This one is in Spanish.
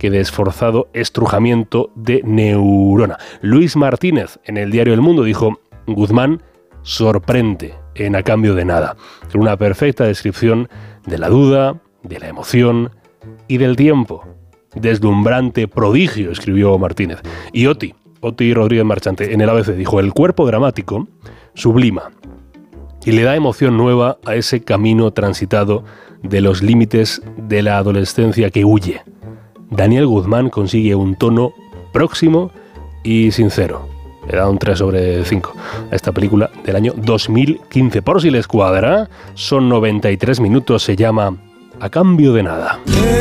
que de esforzado estrujamiento de neurona. Luis Martínez, en el diario El Mundo, dijo: Guzmán sorprende en A cambio de nada. Una perfecta descripción de la duda, de la emoción y del tiempo. Deslumbrante prodigio, escribió Martínez. Y Oti Rodríguez Marchante, en el ABC, dijo: el cuerpo dramático sublima y le da emoción nueva a ese camino transitado de los límites de la adolescencia que huye. Daniel Guzmán consigue un tono próximo y sincero. Le da un 3/5 a esta película del año 2015. Por si les cuadra, son 93 minutos, se llama A cambio de nada.